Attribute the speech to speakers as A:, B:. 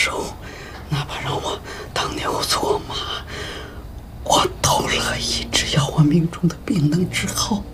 A: 手，哪怕让我当牛做马，我都乐意，只要我命中的病能治好。